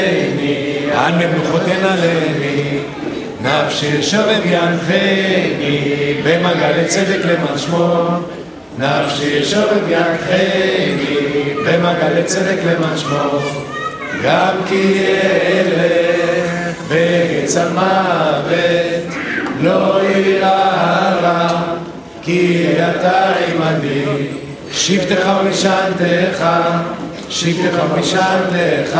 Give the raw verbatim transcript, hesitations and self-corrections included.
על ממלוכות תנעלני, נפשי שובב ינחני, במגע לצדק למען שמו. נפשי שובב ינחני, במגע לצדק למען שמו. גם כי ילך בגץ המוות, לא יירא רע, כי אתה עמדי. שבטך ומשענתך, שבטך ומשענתך,